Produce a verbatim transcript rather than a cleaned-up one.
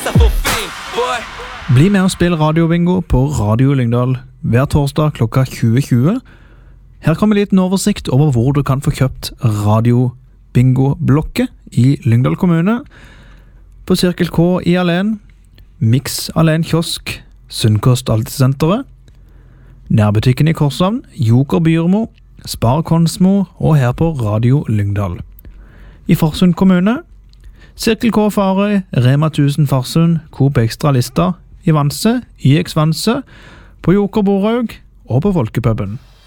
Bli med og spill radiobingo på Radio Lyngdal hver torsdag klokka tjue tjue. Her kommer en liten oversikt over hvor du kan få kjøpt radiobingo-blokket i Lyngdal kommune. På Cirkel K i Alen, Mix Alen Kiosk, Sunnkost Altesenteret, nærbutikken i Korshavn, Joker Byrmo, Spar Konsmo og her på Radio Lyngdal. I Farsund kommune, Cirkel K Farøy, Rema tusen Farsund, Coop Extra Lista, i Vanse, Y X Vanse, på Joker Borhaug og på Folkepuben.